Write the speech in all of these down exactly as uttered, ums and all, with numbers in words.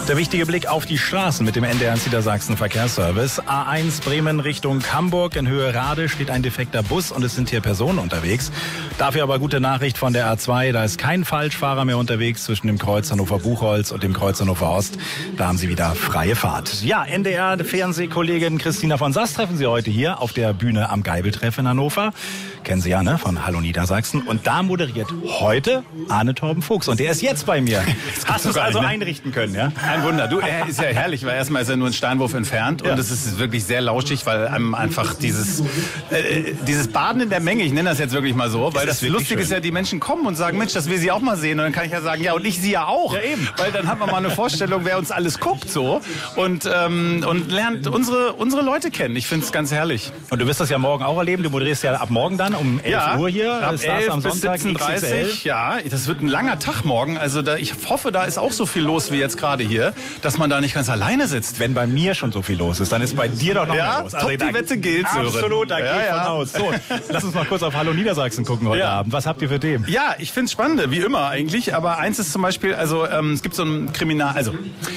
Der wichtige Blick auf die Straßen mit dem N D R Niedersachsen Verkehrsservice. A eins Bremen Richtung Hamburg. In Höhe Rade steht ein defekter Bus und es sind hier Personen unterwegs. Dafür aber gute Nachricht von der A zwei. Da ist kein Falschfahrer mehr unterwegs zwischen dem Kreuz Hannover-Buchholz und dem Kreuz Hannover-Ost. Da haben Sie wieder freie Fahrt. Ja, N D R-Fernsehkollegin Christina von Sass treffen Sie heute hier auf der Bühne am Geibeltreff in Hannover. Kennen Sie ja, ne? Von Hallo Niedersachsen. Und da moderiert heute Arne Torben Fuchs. Und der ist jetzt bei mir. Hast du es also einrichten können, ja? Ein Wunder. Du, er ist ja herrlich, weil erstmal ist er nur einen Steinwurf entfernt. Ja. Und es ist wirklich sehr lauschig, weil einem einfach dieses, äh, dieses Baden in der Menge, ich nenne das jetzt wirklich mal so, weil das, das Lustige ist ja, die Menschen kommen und sagen, Mensch, das will sie auch mal sehen. Und dann kann ich ja sagen, ja, und ich sie ja auch. Ja, eben. Weil dann hat man mal eine Vorstellung, wer uns alles guckt so. Und, ähm, und lernt unsere, unsere Leute kennen. Ich finde es ganz herrlich. Und du wirst das ja morgen auch erleben. Du moderierst ja ab morgen dann um elf Ja, Uhr hier. Ab elf am bis Sonntag siebzehn Uhr dreißig. Ja, das wird ein langer Tag morgen. Also da, ich hoffe, da ist auch so viel los wie jetzt gerade hier, dass man da nicht ganz alleine sitzt. Wenn bei mir schon so viel los ist, dann ist bei dir doch noch Ja, mehr los. top, die Wette gilt, Sören. Absolut, da Ja, gehe ich ja. von aus. So, lass uns mal kurz auf Hallo Niedersachsen gucken heute Ja. Abend. Was habt ihr für Themen? Ja, ich finde es spannend, wie immer eigentlich. Aber eins ist zum Beispiel, also ähm, es gibt so ein Kriminal, also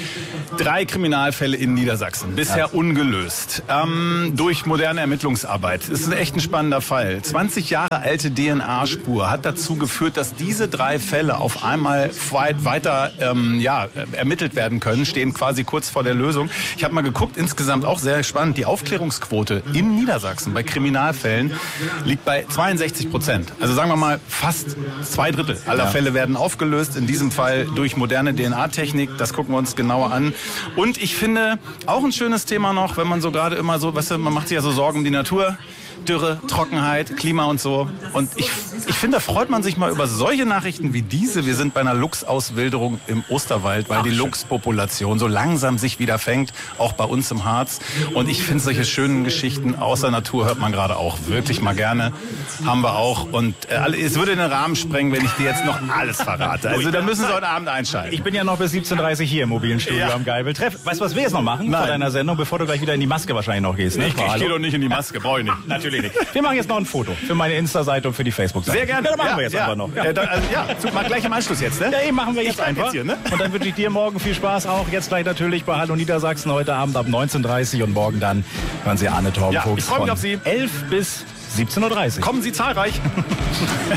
drei Kriminalfälle in Niedersachsen, bisher Ja. ungelöst, ähm, durch moderne Ermittlungsarbeit. Das ist echt ein spannender Fall. zwanzig Jahre alte D N A-Spur hat dazu geführt, dass diese drei Fälle auf einmal weit weiter ähm, ja, ermittelt werden können, stehen quasi kurz vor der Lösung. Ich habe mal geguckt, insgesamt auch sehr spannend, die Aufklärungsquote in Niedersachsen bei Kriminalfällen liegt bei zweiundsechzig Prozent. Also sagen wir mal, fast zwei Drittel aller Ja. Fälle werden aufgelöst, in diesem Fall durch moderne D N A-Technik. Das gucken wir uns genauer an. Und ich finde auch ein schönes Thema noch, wenn man so gerade immer so, weißt du, man macht sich ja so Sorgen um die Natur. Dürre, Trockenheit, Klima und so. Und ich, ich finde, da freut man sich mal über solche Nachrichten wie diese. Wir sind bei einer Luchsauswilderung im Osterwald, weil Ach, die schön. Luchspopulation so langsam sich wieder fängt, auch bei uns im Harz. Und ich finde solche schönen Geschichten aus der Natur hört man gerade auch wirklich mal gerne. Haben wir auch. Und äh, alle- es würde den Rahmen sprengen, wenn ich dir jetzt noch alles verrate. Also da müssen Sie heute Abend einschalten. Ich bin ja noch bis siebzehn Uhr dreißig hier im mobilen Studio Ja. am Geibeltreff. Weißt du, was wir jetzt noch machen Nein. vor deiner Sendung, bevor du gleich wieder in die Maske wahrscheinlich noch gehst? Ne? ich ich gehe doch nicht in die Maske, brauche ich nicht. Natürlich nicht. Wir machen jetzt noch ein Foto für meine Insta-Seite und für die Facebook-Seite. Sehr gerne. Ja, dann machen Ja, wir jetzt ja. einfach noch. Ja. Ja, dann, also, ja, so, mal gleich im Anschluss jetzt, ne? Ja, eben machen wir jetzt Ich bleib einfach. jetzt hier, ne? Und dann wünsche ich dir morgen viel Spaß auch. Jetzt gleich natürlich bei Hallo Niedersachsen heute Abend ab neunzehn Uhr dreißig und morgen dann hören Sie Arne Torben Ja, Fuchs ich freu mich von auf Sie. elf bis siebzehn Uhr dreißig. Kommen Sie zahlreich.